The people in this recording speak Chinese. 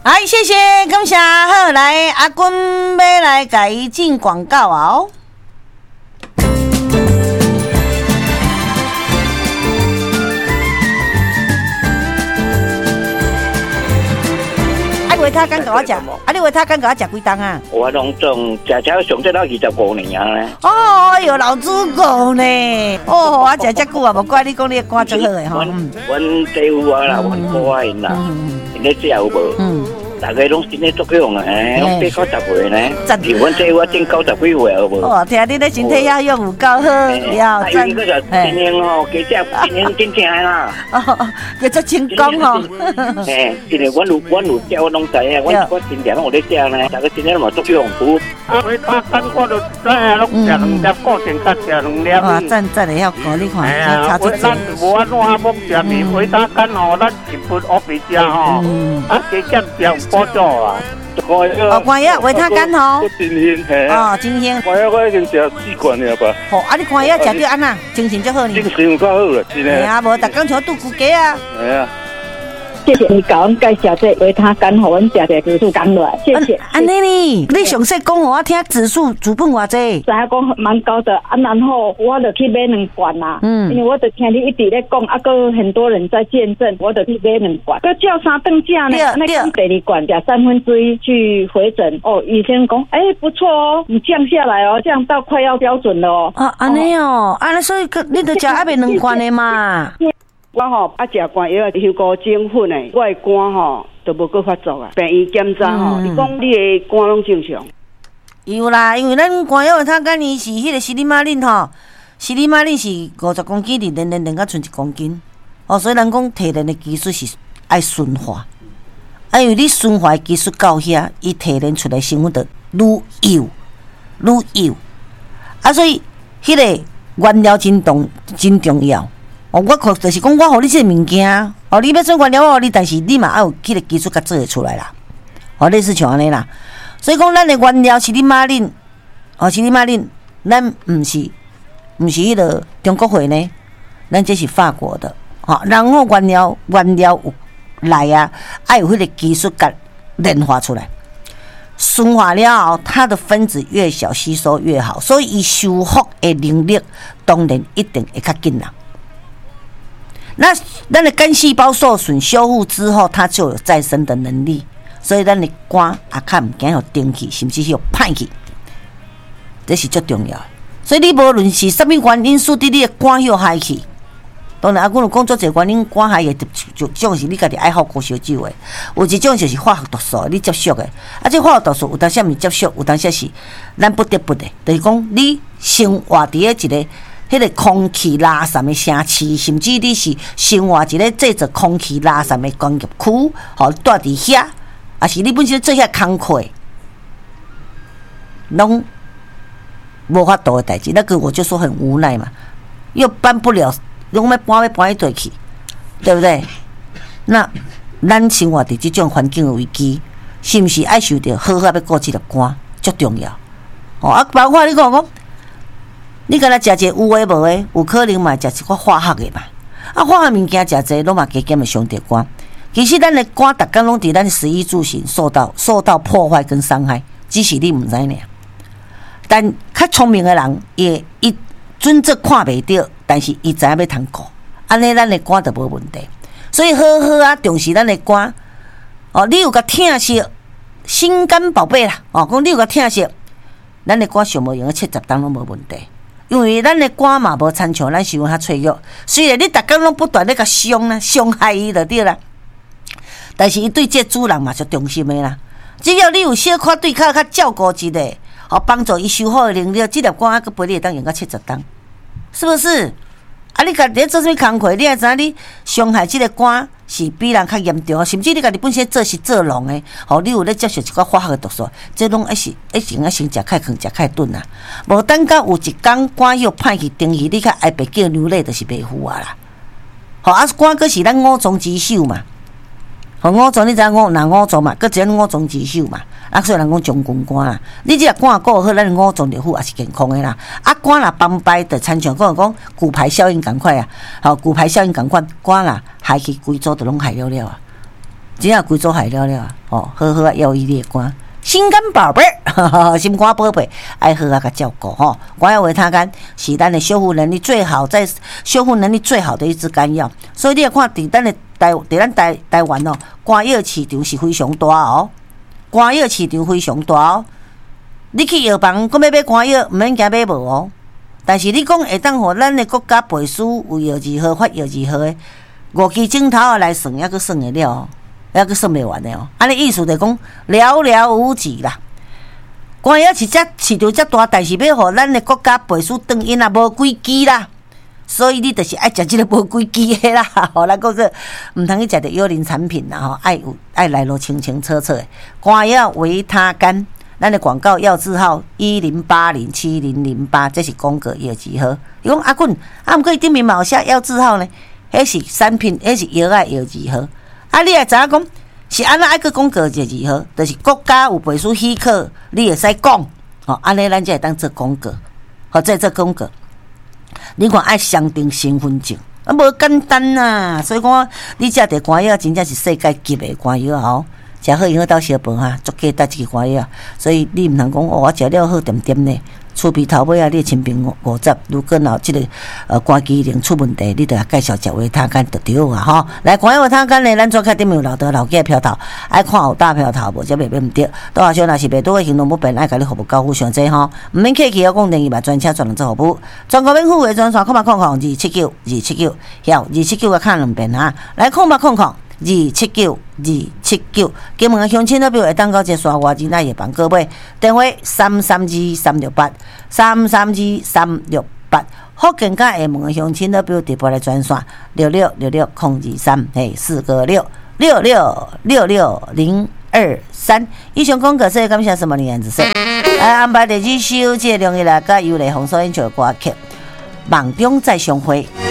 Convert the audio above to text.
好，谢谢，感谢。好，来阿君要来给伊进广告哦。维他干给我食，你维他干给我食几档啊？ 我拢种食上这到25年啊咧。 哦，哎呦，老祖公呢？哦，我食遮久啊，无怪你讲你肝足好诶吼。 阮弟妇啊啦，阮哥啊因啦，因咧食有无？大家拢身体作用啊，拢8到10岁呢。比阮弟妇正90几岁有无？ 哦，听你咧身体也用有够好，了。 真个就今年吼，加食今年真正啦。 哦，叫做成功吼。 嘿，今年阮有食，我拢知啊，我真正拢有咧食呢，大家真正嘛作用有。 维他干我都知啊，拢食2粒，固定较食2粒。 哇，赞要讲你看，差出咱无安怎要食面维他干吼，咱一份乌皮食吼，啊加减食补助啊。 哦，关药维他干吼。 真鲜嘿。 哦，真鲜。 关药我已经食4罐了吧。 好，啊你关药食着安那，精神足好呢。 精神有够好啦，真诶。 系啊，无逐工像拄骨鸡啊。 系啊。 谢谢你教我介绍这维他干，互阮食者指数降落来，谢谢。 安尼呢？你详细讲互我听，指数主本偌济？ 知影讲蛮高的啊，然后我就去买2罐啦。因为我就听你一直在讲，啊，个很多人在见证，我就去买2罐。个叫3顿价呢？那个第2罐食1/3去回诊哦，医生讲，不错哦，你降下来哦，降到快要标准了哦。 啊，安尼哦，安所以你就食还袂2罐的嘛？ 我吼食罐药香菇精粉诶，我诶肝吼都无搁发作啊。病院检查吼，伊讲你诶肝拢正常。 有啦，因为咱肝药他讲伊是迄个西利马林吼，西利马林是50公斤，练到剩1公斤。哦，所以人讲提炼的技术是爱顺化，因为你顺化的技术到遐，伊提炼出来成分就愈幼。啊，所以迄个原料真重要。哦，我就是讲，我互你这个物件，哦，你要做原料我互你，但是你嘛要有迄个技术甲做会出来啦。哦，类似像安尼啦。所以讲，咱的原料是你马林，哦，是你马林，咱毋是迄个中国货呢，咱这是法国的。哦，然后原料有来啊，爱有迄个技术甲炼化出来。顺化了后，它的分子越小，吸收越好，所以伊修复的能力当然一定会较紧啦。那咱的肝细胞受损修复之后，它就有再生的能力，所以咱的肝也较唔惊有顶去，甚至是有歹去，这是最重要的。所以你无论是什么原因使得你的肝有害去，当然我有讲做一个原因肝害的，就种是你家己爱好高烧酒的，有一种就是化学毒素你接触的，啊，这化学毒素有当时毋接触，有当时是咱不得不的，就是讲你生活伫一个。迄个空气垃圾的城市，甚至你是生活一个制作空气垃圾的工业区，吼，住伫遐，啊是你本身做遐工课，拢无法度的代志。那个我就说很无奈嘛，又搬不了，拢要搬一堆去，对不对？那咱生活伫这种环境的危机，是毋是爱受到好好要顾这个肝，足重要。哦，啊，包括你讲。你敢若食一个有诶无诶，有可能嘛食一个化学诶嘛？啊，化学物件食侪，拢嘛加减会伤着肝。其实咱诶肝逐工拢伫咱食衣住行受到破坏跟伤害，只是你毋知呢。但较聪明诶人，伊准则看袂着，但是伊知影要通顾，安尼咱诶肝就无问题。所以好好啊，重视咱诶肝。哦，你有甲疼惜心肝宝贝啦。哦，讲你有甲疼惜，咱诶肝上无用70档拢无问题。因为咱的肝嘛无参像咱想较脆弱，虽然你逐工拢不断咧甲伤害伊就对啦，但是伊对这主人嘛是忠心的啦。只要你有小可对较照顾一下，哦，帮助伊修复的能力，这粒肝还佫陪你会当用到70档，是不是？啊，你家己做啥物工课，你也知影你伤害这个肝是比人较严重，甚至你家己本身做是做农的，哦，你有咧接受一个化学的毒素，这拢一定要先食开饭，食开炖啊。无等到有一天肝药歹去定义，你较爱白叫牛奶就是袂赴啊啦。好啊，肝佫是咱五脏之首嘛。好，五脏你知影五脏嘛，佫一种五脏之首嘛。啊，所以人讲将军肝啦，你这个肝顾好，咱五脏就好，也是健康的啦。啊，肝啦崩败的参像讲骨牌效应赶快啊，好，骨牌效应赶快，肝啦害去规组都拢害了啊。 真正规组害了了哦，好好要伊的肝。心肝宝贝儿，心肝宝贝，爱好啊，甲照顾吼。肝药维他肝是咱的修复能力最好，在修复能力最好的一支肝药。所以你要看伫咱台湾哦，肝药市场是非常大哦。肝药市场非常大哦。你去药房，讲要买肝药，毋免惊买无哦。但是你讲会当互咱的国家背书有药字号、发药字号的5期镜头来算，还佫算会了哦。还佫算袂完的哦，安尼意思就讲寥寥无几啦。肝药是遮市场遮大，但是要互咱的国家背书长因也无几支啦，所以你就是爱食即个无几支的啦。吼，咱讲说毋通去食着幽灵产品啦，吼，爱来路清清楚楚的。肝药维他肝，咱的广告药字号10807008，这是广告药字号。伊讲阿滚，毋过伊顶面嘛有写药字号呢，迄是产品，迄是药的药字号。啊，你也知影讲是安怎爱去讲个字号，就是国家有背书许可，你会使讲，吼，安尼咱才会当做广告，或者做广告。你看爱相订身份证，啊，无简单呐。所以讲，你食着肝药真正是世界级的肝药吼，食好用好到烧饭哈，足价值一个肝药。所以你毋通讲哦，我食了好点点呢。厝边头尾啊，你清平50，如果若即个肝机能出问题，你着介绍食维他肝就对啊吼。来，肝药维他肝呢，咱做开顶面有老豆老囝飘头，爱看有大飘头无，则袂毋对。倒下小若是袂拄个行动不便，爱甲你服务交付上济吼。毋免客气，我讲电话专车专人做服务，全国免付费专线0800279，晓279个看2遍哈。来0800279，金门乡亲那边会当到这刷外钱那也帮各位电话332-368，福建甲厦门的乡亲那边直播来专线6666-023，嘿，4个666660223。以上讲个说，感谢什么林子说，来安排第2首这个容易来甲由来红所演唱的歌曲《梦中再相会》。